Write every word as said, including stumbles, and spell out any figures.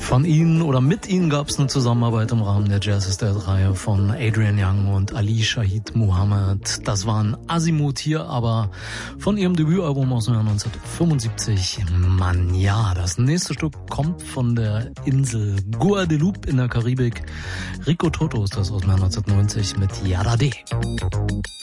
Von ihnen oder mit ihnen gab es eine Zusammenarbeit im Rahmen der Jazz is Dead-Reihe von Adrian Younge und Ali Shaheed Muhammad. Das waren Azimuth hier, aber von ihrem Debütalbum aus dem Jahr neunzehnhundertfünfundsiebzig. Mann, ja, das nächste Stück kommt von der Insel Guadeloupe in der Karibik. Rico Toto ist das aus dem Jahr neunzehnhundertneunzig mit Yada De.